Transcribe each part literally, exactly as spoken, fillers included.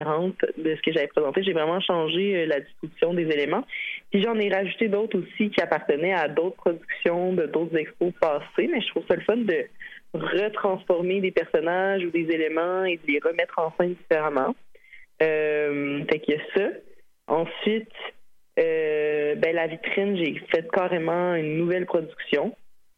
de ce que j'avais présenté. J'ai vraiment changé euh, la distribution des éléments. Puis j'en ai rajouté d'autres aussi qui appartenaient à d'autres productions de d'autres expos passés, mais je trouve ça le fun de retransformer des personnages ou des éléments et de les remettre en scène différemment. Euh, fait qu'il y a ça. Ensuite, euh, ben la vitrine, j'ai fait carrément une nouvelle production.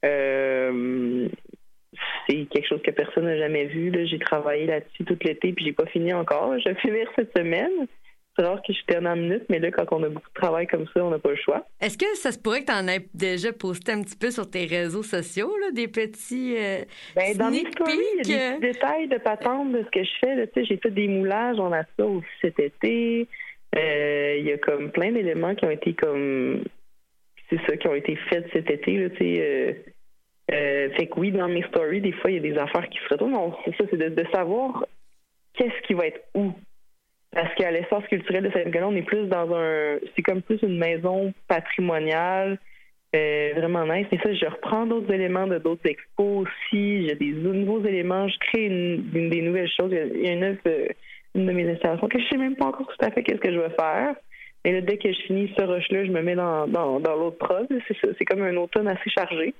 Euh, c'est quelque chose que personne n'a jamais vu. Là. J'ai travaillé là-dessus tout l'été, puis j'ai pas fini encore. Je vais finir cette semaine. C'est rare que je termine en minute, mais là, quand on a beaucoup de travail comme ça, on n'a pas le choix. Est-ce que ça se pourrait que tu en aies déjà posté un petit peu sur tes réseaux sociaux, là, des petits euh, ben, dans mes sneak stories, il y a des petits détails de patente de ce que je fais. Là. J'ai fait des moulages en ça aussi cet été. Euh, il y a comme plein d'éléments qui ont été comme... C'est ça, qui ont été faits cet été, là, tu sais... Euh... Euh, fait que oui, dans mes stories, des fois, il y a des affaires qui se retrouvent. Non, c'est ça, c'est de, de savoir qu'est-ce qui va être où. Parce qu'à l'espace culturel de Saint-Nicolas, on est plus dans un... C'est comme plus une maison patrimoniale, euh, vraiment nice. Et ça, je reprends d'autres éléments de d'autres expos aussi. J'ai des nouveaux éléments. Je crée une, une des nouvelles choses. Il y a une œuvre, euh, une de mes installations que je sais même pas encore tout à fait qu'est-ce que je vais faire. Mais là, dès que je finis ce rush-là, je me mets dans, dans, dans l'autre prod. C'est ça, c'est comme un automne assez chargé.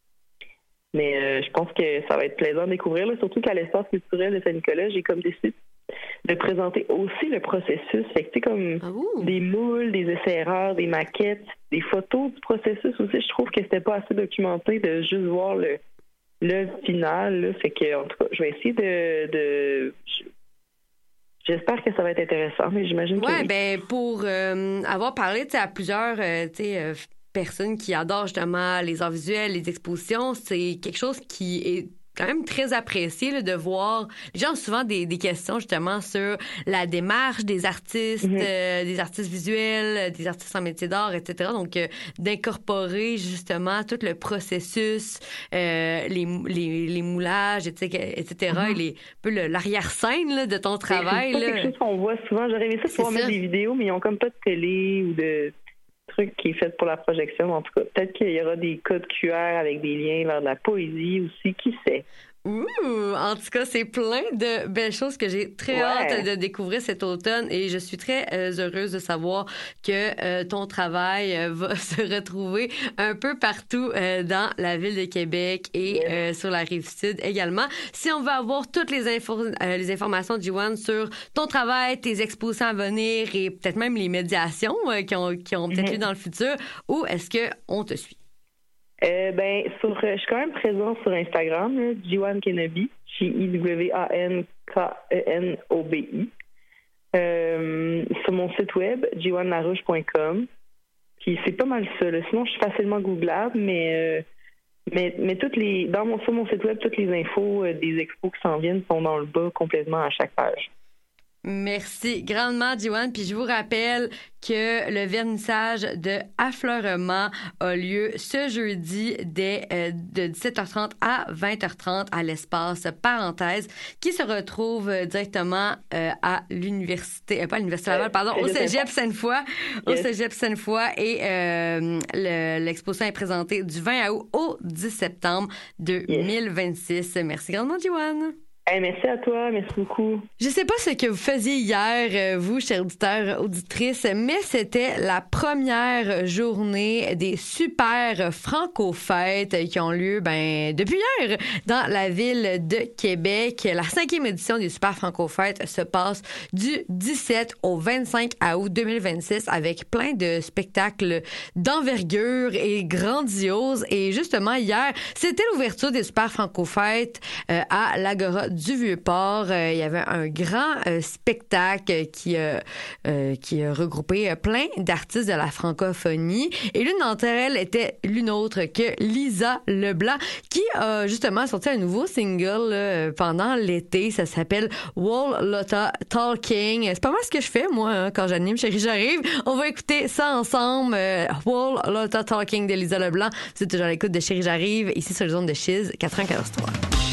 Mais euh, je pense que ça va être plaisant de découvrir, là, surtout qu'à l'espace culturel de Saint-Nicolas, j'ai comme décidé de présenter aussi le processus. Fait que c'est comme ah, des moules, des essais-erreurs, des maquettes, des photos du processus aussi. Je trouve que c'était pas assez documenté de juste voir le l'œuvre finale. Là. Fait que, en tout cas, je vais essayer de... de J'espère que ça va être intéressant, mais j'imagine que... Ouais, oui. ben pour euh, avoir parlé à plusieurs, euh, tu sais... Euh, personnes qui adorent justement les arts visuels, les expositions, c'est quelque chose qui est quand même très apprécié là, de voir. Les gens ont souvent des, des questions justement sur la démarche des artistes, mm-hmm. euh, des artistes visuels, des artistes en métier d'art, et cetera. Donc, euh, d'incorporer justement tout le processus, euh, les, les, les moulages, et cetera. Mm-hmm. Et les, un peu le, l'arrière-scène là, de ton travail. C'est pas là. quelque chose qu'on voit souvent. J'aurais aimé ça pouvoir mettre des vidéos, mais ils ont comme pas de télé ou de... truc qui est fait pour la projection. En tout cas, peut-être qu'il y aura des codes Q R avec des liens vers de la poésie aussi, qui sait. Ouh! En tout cas, c'est plein de belles choses que j'ai très ouais. hâte de découvrir cet automne et je suis très euh, heureuse de savoir que euh, ton travail euh, va se retrouver un peu partout euh, dans la ville de Québec et yes. euh, sur la Rive-Sud également. Si on veut avoir toutes les, infos, euh, les informations, Jiwan, sur ton travail, tes expositions à venir et peut-être même les médiations euh, qui ont, qui ont peut-être mm-hmm. lieu dans le futur, où est-ce qu'on te suit? Euh, ben, sur, je suis quand même présente sur Instagram, Jiwan Kenobi, J I W A N K E N O B I. Euh, sur mon site web, jiwan larouche point com. Puis c'est pas mal ça. Là. Sinon, je suis facilement googlable, mais, euh, mais, mais toutes les, dans mon, sur mon site web, toutes les infos euh, des expos qui s'en viennent sont dans le bas complètement à chaque page. Merci grandement, Jiwan. Puis je vous rappelle que le vernissage de Affleurement a lieu ce jeudi dès euh, de dix-sept heures trente à vingt heures trente à l'espace Parenthèse qui se retrouve euh, directement euh, à l'université, euh, pas à l'université Laval, pardon, au Cégep Sainte-Foy, au Cégep Sainte-Foy et euh, le, l'exposition est présentée du vingt août au dix septembre deux mille vingt-six. Yes. Merci grandement, Jiwan. Hey, merci à toi, merci beaucoup. Je sais pas ce que vous faisiez hier, vous, chers auditeurs, auditrices, mais c'était la première journée des super franco-fêtes qui ont lieu, ben, depuis hier, dans la ville de Québec. La cinquième édition des super franco-fêtes se passe du dix-sept au vingt-cinq août deux mille vingt-six avec plein de spectacles d'envergure et grandioses. Et justement, hier, c'était l'ouverture des super franco-fêtes euh, à l'Agora du Vieux-Port. Euh, il y avait un grand euh, spectacle qui, euh, euh, qui a regroupé euh, plein d'artistes de la francophonie. Et l'une d'entre elles était l'une autre que Lisa Leblanc, qui a justement sorti un nouveau single euh, pendant l'été. Ça s'appelle Wall Lotta Talking. C'est pas mal ce que je fais, moi, hein, quand j'anime Chérie J'arrive. On va écouter ça ensemble. Euh, Wall Lotta Talking de Lisa Leblanc. Vous êtes toujours à l'écoute de Chérie J'arrive, ici sur les ondes de Chiz quatre-vingt-quatorze trois.